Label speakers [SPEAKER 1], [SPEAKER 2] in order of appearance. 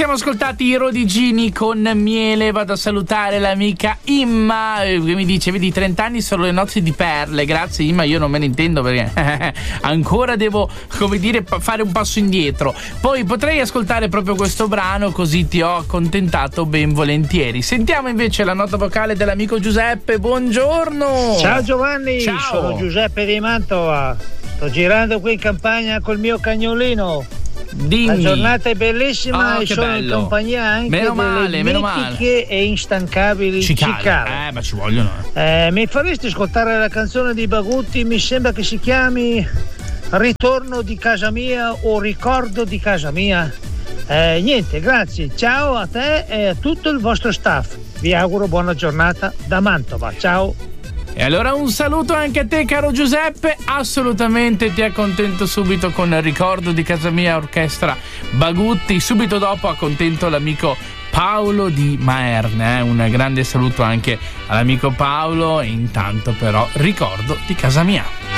[SPEAKER 1] siamo ascoltati i Rodigini con Miele. Vado a salutare l'amica Imma che mi dice: vedi, 30 anni sono le nozze di perle. Grazie Imma, io non me ne intendo perché ancora devo, come dire, fare un passo indietro. Poi potrei ascoltare proprio questo brano, così ti ho accontentato ben volentieri. Sentiamo invece la nota vocale dell'amico Giuseppe. Buongiorno.
[SPEAKER 2] Ciao Giovanni.
[SPEAKER 1] Ciao.
[SPEAKER 2] Sono Giuseppe di Mantova. Sto girando qui in campagna col mio cagnolino.
[SPEAKER 1] Dimmi.
[SPEAKER 2] La giornata è bellissima e sono
[SPEAKER 1] bello.
[SPEAKER 2] in compagnia anche delle mitiche e instancabili cicale.
[SPEAKER 1] Ma ci vogliono.
[SPEAKER 2] Mi faresti ascoltare la canzone di Bagutti? Mi sembra che si chiami Ritorno di casa mia o Ricordo di casa mia. Niente, grazie. Ciao a te e a tutto il vostro staff. Vi auguro buona giornata da Mantova. Ciao.
[SPEAKER 1] E allora un saluto anche a te, caro Giuseppe. Assolutamente ti accontento subito con il Ricordo di casa mia, orchestra Bagutti. Subito dopo accontento l'amico Paolo di Maerne. Un grande saluto anche all'amico Paolo. E intanto però Ricordo di casa mia.